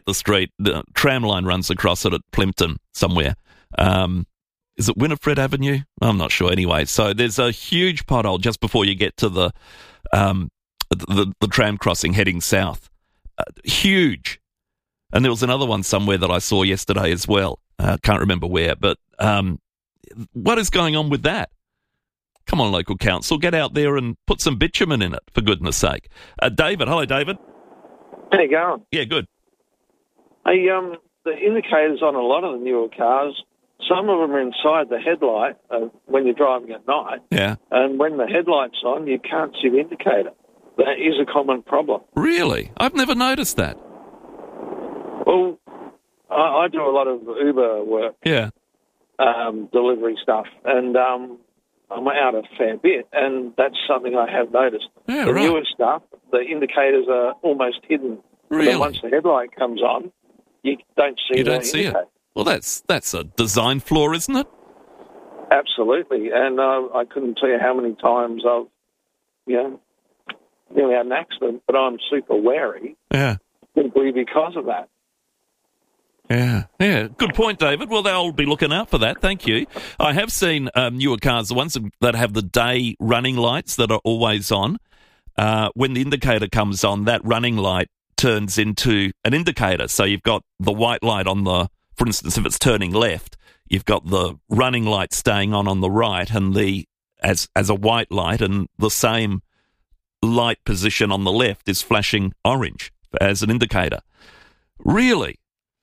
the street. The tram line runs across it at Plimpton somewhere. Is it Winifred Avenue? I'm not sure. Anyway, so there's a huge pothole just before you get to the tram crossing heading south. Huge. And there was another one somewhere that I saw yesterday as well. Can't remember where, but what is going on with that? Come on, local council, get out there and put some bitumen in it, for goodness sake. David, hello, David. How you going? Yeah, good. Hey, the indicators on a lot of the newer cars, some of them are inside the headlight when you're driving at night. Yeah. And when the headlight's on, you can't see the indicator. That is a common problem. Really? I've never noticed that. Well, I do a lot of Uber work. Yeah. Delivery stuff, and I'm out a fair bit, and that's something I have noticed. Yeah, the right. newer stuff, the indicators are almost hidden. Really? And once the headlight comes on, you don't see You the don't see it. indicator. Well, that's a design flaw, isn't it? Absolutely, and I couldn't tell you how many times I've, nearly had an accident, but I'm super wary Yeah. simply because of that. Yeah. Good point, David. Well, they'll be looking out for that. Thank you. I have seen newer cars, the ones that have the day running lights that are always on. When the indicator comes on, that running light turns into an indicator. So you've got the white light on for instance, if it's turning left, you've got the running light staying on the right, and as a white light, and the same light position on the left is flashing orange as an indicator. Really?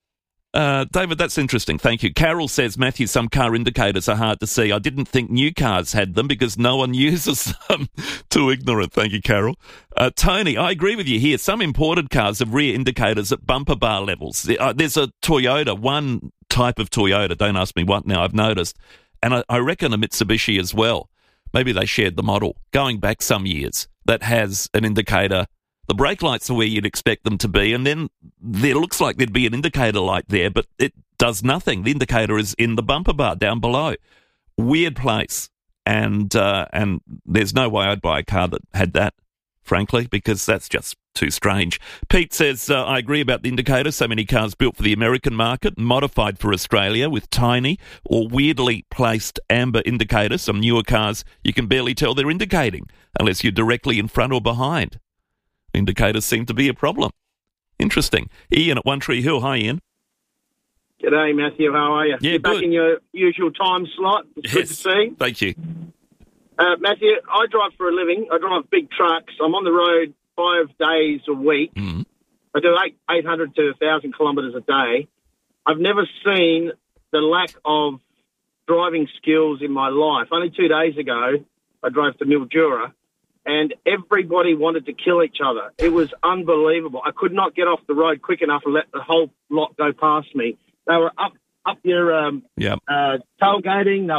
David, that's interesting. Thank you. Carol says, Matthew, some car indicators are hard to see. I didn't think new cars had them because no one uses them. Too ignorant. Thank you, Carol. Tony, I agree with you here. Some imported cars have rear indicators at bumper bar levels. There's a Toyota, one type of Toyota, don't ask me what now, I've noticed, and I reckon a Mitsubishi as well. Maybe they shared the model, going back some years, that has an indicator. The brake lights are where you'd expect them to be, and then there looks like there'd be an indicator light there, but it does nothing. The indicator is in the bumper bar down below. Weird place, and there's no way I'd buy a car that had that, frankly, because that's just too strange. Pete says, I agree about the indicator. So many cars built for the American market, modified for Australia with tiny or weirdly placed amber indicators. Some newer cars, you can barely tell they're indicating unless you're directly in front or behind. Indicators seem to be a problem. Interesting. Ian at One Tree Hill. Hi, Ian. G'day, Matthew. How are you? Yeah, You're back good. in your usual time slot. It's good to see. Thank you. Matthew, I drive for a living. I drive big trucks. I'm on the road 5 days a week. Mm. I do 800 to 1,000 kilometres a day. I've never seen the lack of driving skills in my life. Only 2 days ago, I drove to Mildura, and everybody wanted to kill each other. It was unbelievable. I could not get off the road quick enough and let the whole lot go past me. They were up your tailgating.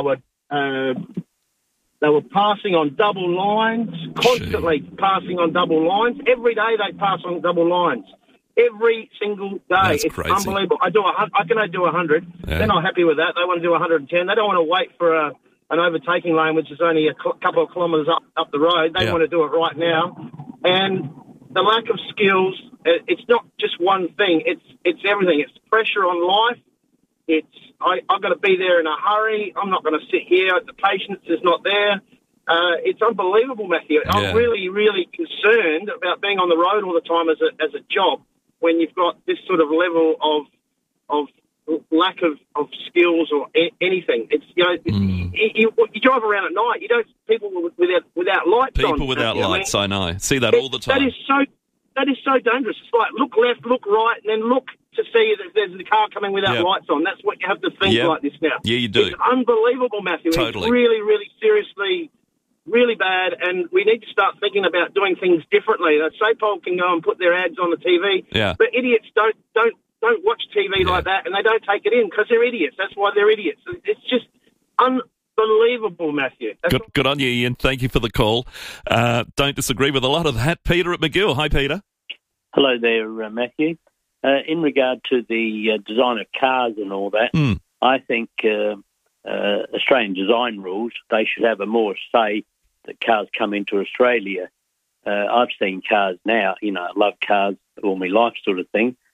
They were passing on double lines, constantly passing on double lines. Every day they pass on double lines. Every single day. That's it's crazy. Unbelievable. I can only do 100. Yeah. They're not happy with that. They want to do 110. They don't want to wait for an overtaking lane, which is only a couple of kilometres up the road. They want to do it right now. And the lack of skills, it's not just one thing. It's everything. It's pressure on life. I've got to be there in a hurry. I'm not going to sit here. The patience is not there. It's unbelievable, Matthew. Yeah. I'm really, really concerned about being on the road all the time as a job when you've got this sort of level of lack of skills or anything. It's you drive around at night. You don't people without lights on. People without lights, I know. See that all the time. That is so dangerous. It's like look left, look right, and then look to see if there's a car coming without lights on. That's what you have to think like this now. Yeah, you do. It's unbelievable, Matthew. Totally. It's really, really seriously, really bad, and we need to start thinking about doing things differently. SAPOL can go and put their ads on the TV, but idiots don't watch TV like that, and they don't take it in because they're idiots. That's why they're idiots. It's just unbelievable, Matthew. Good on you, Ian. Thank you for the call. Don't disagree with a lot of that. Peter at McGill. Hi, Peter. Hello there, Matthew. In regard to the design of cars and all that, I think Australian design rules, they should have a more say that cars come into Australia. I've seen cars now, I love cars all my life sort of thing,